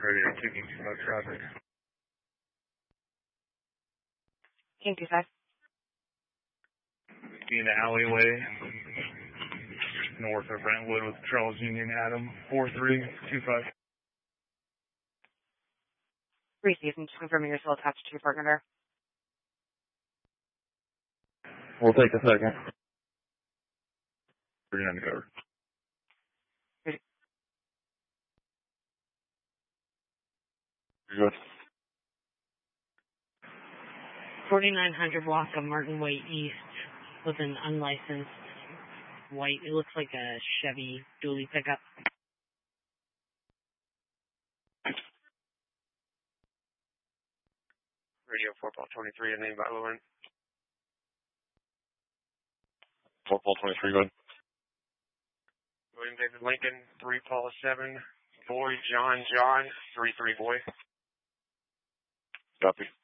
Radio 2 King 25 traffic. King 25. In the alleyway, north of Brentwood with Charles Union Adam 4325. Received, and just confirming you're still attached to your partner there. We'll take a second. 39 to cover. 4900 block of Martin Way East with an unlicensed white, it looks like a Chevy dually pickup. Radio 4 Paul 23, a name by Lauren. 4 Paul 23, go ahead. William David Lincoln, 3 Paul 7, Boy John, 3-3 boy. Copy.